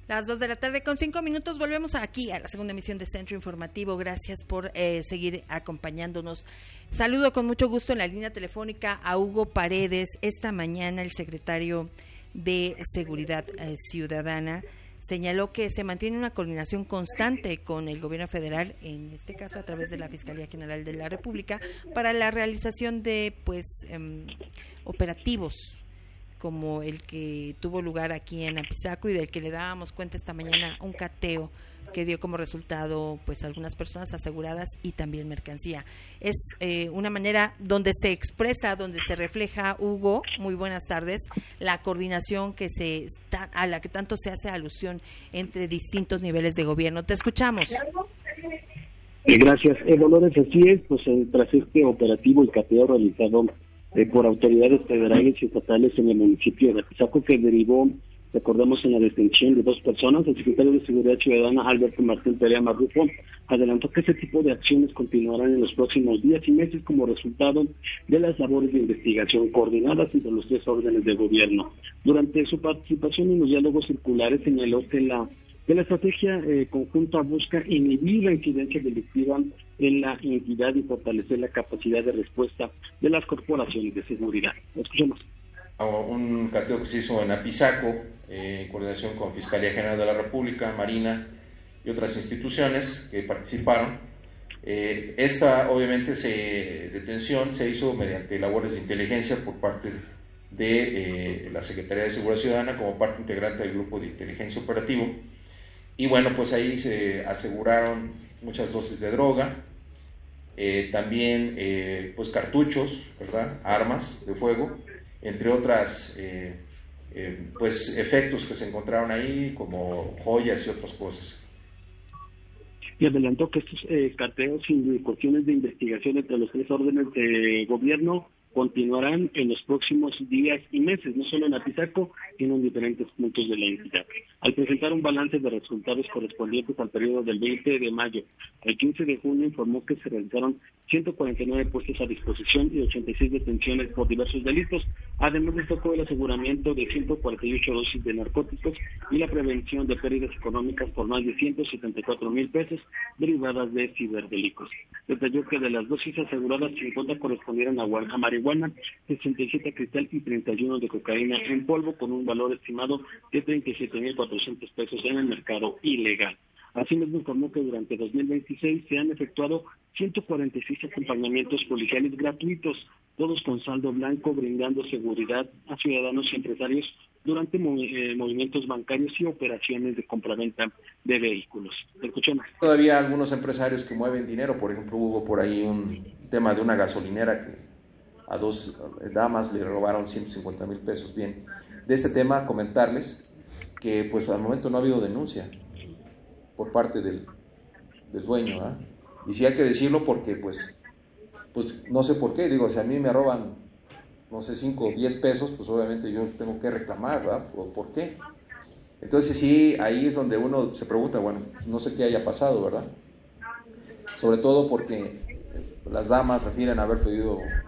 Las 2:05 volvemos aquí a la segunda emisión de Centro Informativo. Gracias por seguir acompañándonos. Saludo con mucho gusto en la línea telefónica a Hugo Paredes. Esta mañana el secretario de Seguridad Ciudadana señaló que se mantiene una coordinación constante con el gobierno federal, en este caso a través de la Fiscalía General de la República, para la realización de operativos como el que tuvo lugar aquí en Apizaco y del que le dábamos cuenta esta mañana, un cateo que dio como resultado algunas personas aseguradas y también mercancía. Es una manera donde se expresa, donde se refleja, Hugo, muy buenas tardes, la coordinación a la que tanto se hace alusión entre distintos niveles de gobierno. Te escuchamos. Gracias, Dolores. Así es, tras este operativo, el cateo realizado por autoridades federales y estatales en el municipio de Apizaco, que derivó, recordemos, en la detención de 2 personas, el secretario de Seguridad Ciudadana, Alberto Martín Perea Marrufo, adelantó que ese tipo de acciones continuarán en los próximos días y meses como resultado de las labores de investigación coordinadas entre los 3 órdenes de gobierno. Durante su participación en los diálogos circulares señaló que la estrategia conjunta busca inhibir la incidencia delictiva en la entidad y fortalecer la capacidad de respuesta de las corporaciones de seguridad. Escuchemos. Un cateo que se hizo en Apizaco, en coordinación con Fiscalía General de la República, Marina y otras instituciones que participaron. Esta, obviamente, detención se hizo mediante labores de inteligencia por parte de la Secretaría de Seguridad Ciudadana como parte integrante del Grupo de Inteligencia Operativo. Y bueno, ahí se aseguraron muchas dosis de droga, también cartuchos, ¿verdad? Armas de fuego, entre otras efectos que se encontraron ahí, como joyas y otras cosas. Y adelantó que estos cateos y cuestiones de investigación entre los 3 órdenes de gobierno continuarán en los próximos días y meses, no solo en Apizaco, sino en diferentes puntos de la entidad. Al presentar un balance de resultados correspondientes al periodo del 20 de mayo al 15 de junio, informó que se realizaron 149 puestos a disposición y 86 detenciones por diversos delitos. Además, destacó el aseguramiento de 148 dosis de narcóticos y la prevención de pérdidas económicas por más de 174,000 pesos derivadas de ciberdelitos. Detalló que de las dosis aseguradas, 50 correspondieron a marihuana, 67 cristal y 31 de cocaína en polvo, con un valor estimado de 37,400 pesos en el mercado ilegal. Asimismo, informó que durante 2026 se han efectuado 146 acompañamientos policiales gratuitos, todos con saldo blanco, brindando seguridad a ciudadanos y empresarios durante movimientos bancarios y operaciones de compraventa de vehículos. Escuchemos. Todavía algunos empresarios que mueven dinero, por ejemplo, hubo por ahí un tema de una gasolinera que a 2 damas le robaron 150,000 pesos. Bien, de este tema comentarles que al momento no ha habido denuncia por parte del dueño, ¿eh? Y sí hay que decirlo porque no sé por qué, si a mí me roban, no sé, 5 o 10 pesos, obviamente yo tengo que reclamar, ¿verdad? ¿Por qué? Entonces sí, ahí es donde uno se pregunta, no sé qué haya pasado, ¿verdad? Sobre todo porque las damas refieren haber pedido